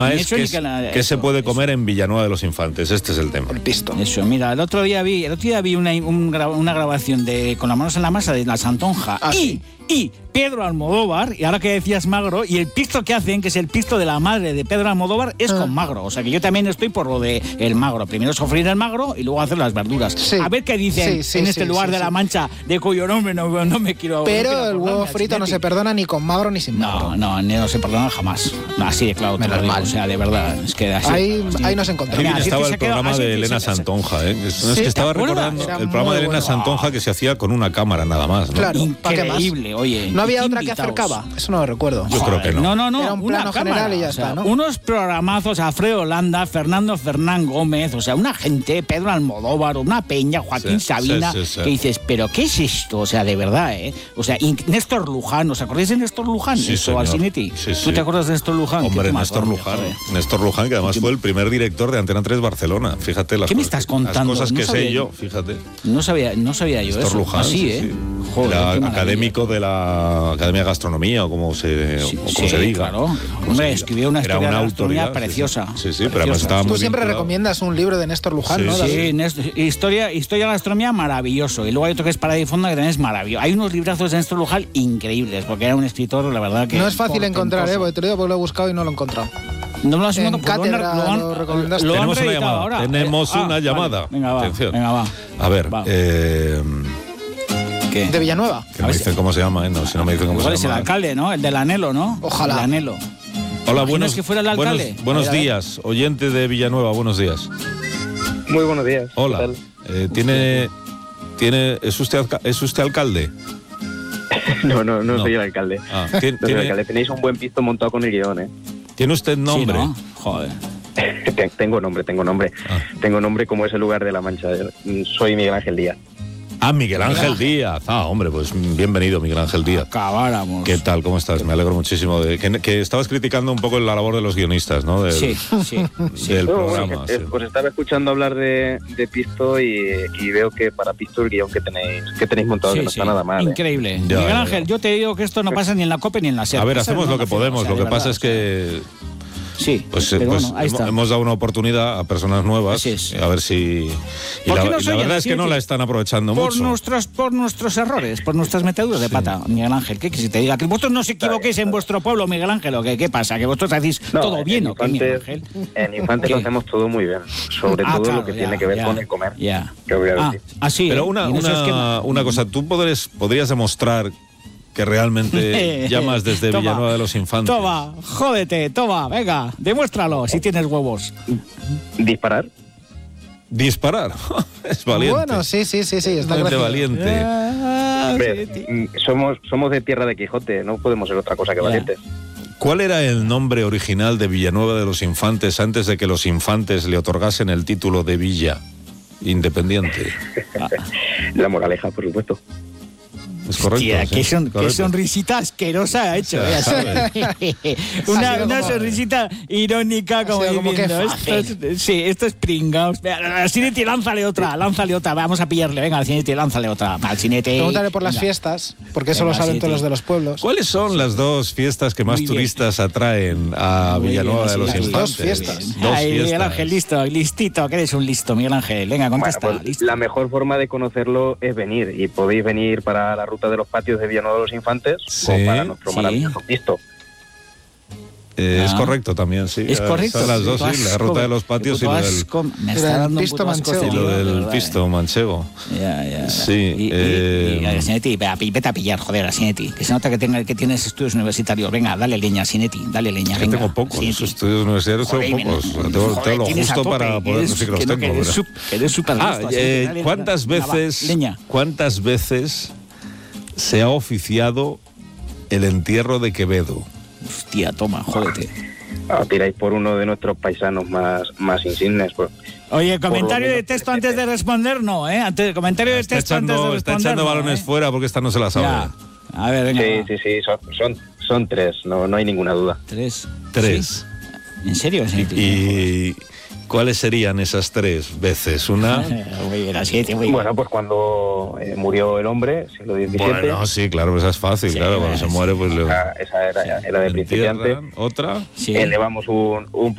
es que se puede comer en Villanueva de los Infantes. Este es el tema. El pisto. Eso, mira, el otro día vi una grabación de Con las manos en la masa de La Santonja y Pedro Almodóvar, y ahora que decías magro, y el pisto que hacen, que es el pisto de la madre de Pedro Almodóvar, es con magro. O sea que yo también estoy por lo de el magro. Primero sofreír el magro y luego hacer las verduras. Sí. A ver qué dicen en este lugar de La Mancha, de cuyo nombre no me quiero... Pero el huevo frito no se perdona ni con magro ni sin magro. No se perdona jamás. Así de claro te lo digo. O sea, de verdad. Es que así, ahí nos encontramos. Mira, estaba el programa de Elena Santonja, ¿eh? Es que estaba recordando el programa de Elena Santonja que se hacía con una cámara nada más, ¿no? Claro, increíble, oye. ¿No había otra que acercaba? Eso no lo recuerdo. Yo creo que no. No. Era un plano general y ya está, ¿no? Unos programazos, Alfredo Landa, Fernando Fernán Gómez, o sea, una gente, Pedro Almodóvar, una peña, Joaquín Sabina, que dices, ¿pero qué es esto? O sea, de verdad, ¿eh? O sea, Néstor Luján, ¿os acordáis de Néstor Luján? Sí, eso, Alcinetti. ¿Tú te acuerdas de Néstor Luján? Hombre, Néstor Luján. Néstor Luján, que además fue el primer director de Antena 3 Barcelona. Fíjate las cosas que sé yo, fíjate. No sabía yo Néstor eso. Luján, así, ¿eh? Joder, era académico de la Academia de Gastronomía, o como se diga. Claro. Hombre, escribió una historia de gastronomía preciosa. Sí, pero además estaba muy Tú siempre recomiendas un libro de Néstor Luján, ¿no? Sí, historia de gastronomía, maravilloso. Y luego hay otro que es Parada y Fonda, que también es maravilloso. Hay unos librazos de Néstor Luján increíbles, porque era un escritor, la verdad que... No es fácil encontrar, porque te lo digo porque lo he buscado y no lo he encontrado. No lo has en cátedra lo recomendaste. Tenemos una llamada. Ahora. Tenemos una llamada. Vale. Venga, va. Atención. Venga, va. A ver, ¿qué? ¿De Villanueva? Que me dicen cómo se llama, ¿eh? No, si no me dicen cómo se llama. Es el alcalde, ¿no? El del Anhelo, ¿no? Ojalá. El Anhelo. Hola, buenos, que fuera el alcalde? buenos días, oyente de Villanueva, buenos días. Muy buenos días. Hola. ¿Es usted alcalde? No soy el alcalde. No soy el alcalde. Tenéis un buen pisto montado con el guión, ¿eh? ¿Tiene usted nombre? Sí, ¿no? Joder. Tengo nombre. Tengo nombre como es el lugar de La Mancha. Soy Miguel Ángel Díaz. Miguel Ángel Díaz. Hombre, pues bienvenido, Miguel Ángel Díaz. Acabáramos. ¿Qué tal? ¿Cómo estás? Me alegro muchísimo de que estabas criticando un poco la labor de los guionistas, ¿no? Sí. Del programa. Bueno, pues estaba escuchando hablar de Pisto y veo que para Pisto el guión que tenéis montado que no está nada mal. Increíble. Miguel Ángel, yo te digo que esto no pasa ni en la COPE ni en la SER. A ver, hacemos lo que podemos. Lo que pasa es que... Sí, pues bueno, ahí está. Hemos dado una oportunidad a personas nuevas, a ver si... Y la verdad es que no la están aprovechando mucho. Por nuestros errores, por nuestras meteduras de pata, Miguel Ángel. ¿Qué quieres que te diga? Que vosotros no os equivoquéis en vuestro pueblo, Miguel Ángel, ¿o qué pasa? ¿Que vosotros hacéis todo bien o qué, Miguel Ángel? En Infantes lo hacemos todo muy bien, sobre todo lo que tiene que ver con el comer. Que voy a decir. Pero una cosa, ¿tú podrías demostrar que realmente llamas desde Villanueva de los Infantes? Toma, jódete, venga, demuéstralo si tienes huevos. ¿Disparar? Es valiente. Bueno, sí, está valiente. Somos de tierra de Quijote, no podemos ser otra cosa que valientes. ¿Cuál era el nombre original de Villanueva de los Infantes antes de que los Infantes le otorgasen el título de Villa Independiente? La Moraleja, por supuesto. Es correcto. Hostia, qué sonrisita asquerosa ha hecho. Una sonrisita irónica, como diciendo. Esto es pringao. Al Cinetti, lánzale otra. Vamos a pillarle. Venga, al Cinetti, lánzale otra. Al Cinetti. Pregúntale por las fiestas, porque eso lo saben todos los de los pueblos. ¿Cuáles son las dos fiestas que más turistas atraen a Villanueva de los Infantes? Dos fiestas. Miguel Ángel, listito, que eres un listo, Miguel Ángel. Venga, contesta. Bueno, pues la mejor forma de conocerlo es venir, y podéis venir para la ruta de los patios de Villanueva de los Infantes o para nuestro maravilloso pisto. Es correcto también, sí. Es correcto. Son las dos, sí, la ruta de los patios y lo del pisto manchego. Y lo del pisto manchego. Sí. Y Sinetti, vete a pillar, joder, a Sinetti. Que se nota que tienes estudios universitarios. Venga, dale leña, Sinetti, dale leña. Venga, tengo pocos estudios universitarios, tengo pocos. Tengo lo justo para poder decir que los tengo. Eres súper listo. ¿Cuántas veces se ha oficiado el entierro de Quevedo? Hostia, toma, jódete. Tiráis por uno de nuestros paisanos más insignes. Pues. Oye, comentario de texto antes de responder, no, ¿eh? Comentario de texto antes de responder. Está echando balones fuera porque esta no se la sabe. Ya. A ver, venga. Sí, son tres, no hay ninguna duda. ¿Tres? ¿Sí? ¿En serio? ¿Y cuáles serían esas tres veces? Una... Bueno, pues cuando murió el hombre, siglo XVII. Bueno, sí, claro, esa es fácil, claro, cuando se muere, pues... Esa era de principiante. ¿Otra? Elevamos un